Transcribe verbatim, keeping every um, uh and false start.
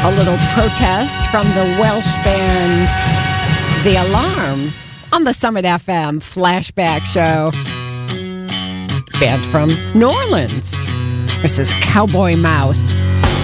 A little protest from the Welsh band The Alarm on the Summit F M Flashback Show. Band from New Orleans. This is Cowboy Mouth.